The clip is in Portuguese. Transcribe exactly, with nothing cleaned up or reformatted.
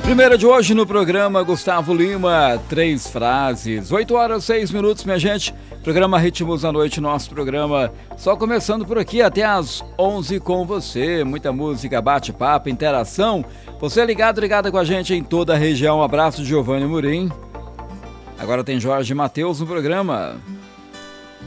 Primeira de hoje no programa Gustavo Lima, três frases, oito horas, seis minutos, minha gente. Programa Ritmos da Noite, nosso programa só começando por aqui até às onze com você. Muita música, bate-papo, interação. Você ligado, ligada com a gente em toda a região. Um abraço de Giovanni Murim. Agora tem Jorge Mateus no programa.